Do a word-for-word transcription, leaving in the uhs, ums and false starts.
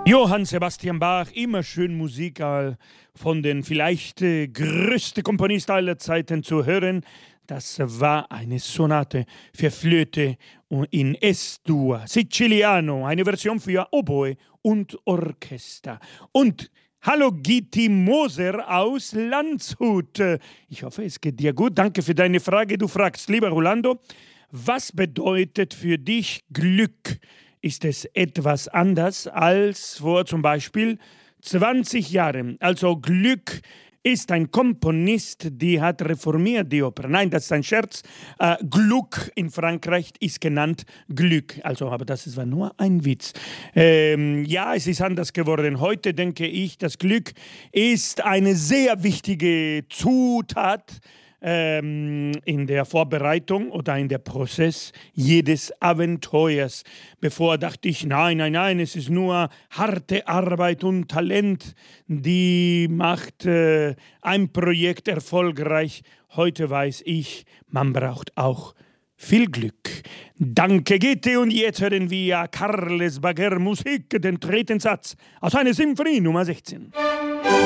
Johann Sebastian Bach, immer schön Musik äh, von den vielleicht äh, größten Komponisten aller Zeiten zu hören. Das war eine Sonate für Flöte in Es-Dur, Siciliano, eine Version für Oboe und Orchester. Und hallo Gitti Moser aus Landshut. Ich hoffe, es geht dir gut. Danke für deine Frage. Du fragst, lieber Rolando, was bedeutet für dich Glück? Ist es etwas anders als vor zum Beispiel zwanzig Jahren? Also Glück ist ein Komponist, die hat reformiert die Oper. Nein, das ist ein Scherz. Äh, Gluck in Frankreich ist genannt Glück. Also, aber das war nur ein Witz. Ähm, ja, es ist anders geworden. Heute denke ich, das Glück ist eine sehr wichtige Zutat in der Vorbereitung oder in der Prozess jedes Abenteuers. Bevor dachte ich, nein, nein, nein, es ist nur harte Arbeit und Talent, die macht äh, ein Projekt erfolgreich. Heute weiß ich, man braucht auch viel Glück. Danke, Gitte. Und jetzt hören wir Carles Baguer Musik, den dritten Satz aus einer Symphonie Nummer sechzehn.